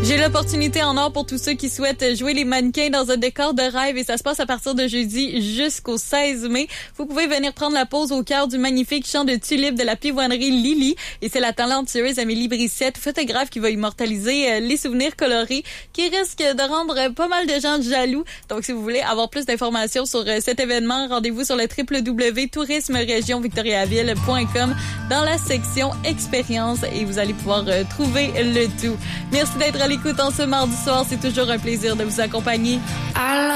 J'ai l'opportunité en or pour tous ceux qui souhaitent jouer les mannequins dans un décor de rêve et ça se passe à partir de jeudi jusqu'au 16 mai. Vous pouvez venir prendre la pause au cœur du magnifique champ de tulipes de la pivoinerie Lily et c'est la talentueuse Amélie Brissette, photographe, qui va immortaliser les souvenirs colorés qui risquent de rendre pas mal de gens jaloux. Donc si vous voulez avoir plus d'informations sur cet événement, rendez-vous sur le www.tourismeregionvictoriaville.com dans la section expérience et vous allez pouvoir trouver le tout. Merci d'être à l'écoute en ce mardi soir. C'est toujours un plaisir de vous accompagner.